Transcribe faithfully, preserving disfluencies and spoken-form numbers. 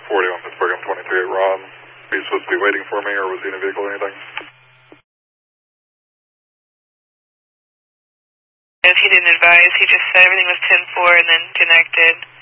forty-one Pittsburgh, I'm twenty-three eight Ron. Are you supposed to be waiting for me, or was he in a vehicle or anything? If he didn't advise, he just said everything was ten four and then connected.